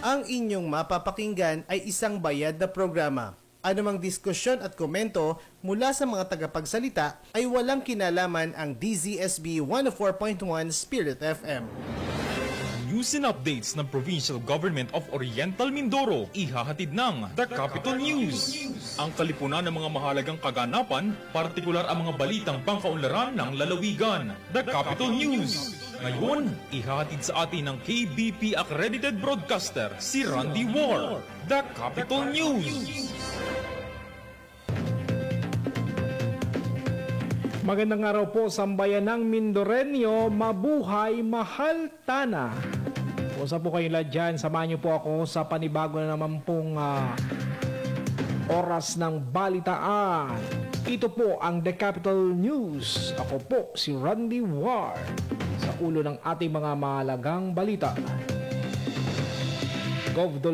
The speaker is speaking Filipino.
Ang inyong mapapakinggan ay isang bayad na programa. Anumang diskusyon at komento mula sa mga tagapagsalita ay walang kinalaman ang DZSB 104.1 Spirit FM. News and updates ng Provincial Government of Oriental Mindoro, ihahatid ng The Capital News. Ang kalipunan ng mga mahalagang kaganapan, partikular ang mga balitang pangkaunlaran ng lalawigan. The Capital News. Ngayon, ihahatid sa atin ng KBP accredited broadcaster, si Randy War. The Capital News. Magandang araw po sa bayan ng Mindoreño, mabuhay, mahal tana. Kumusta po kayo lahat dyan? Samahan niyo po ako sa panibago na naman pong oras ng balitaan. Ito po ang The Capital News. Ako po si Randy Ward sa ulo ng ating mga mahalagang balita.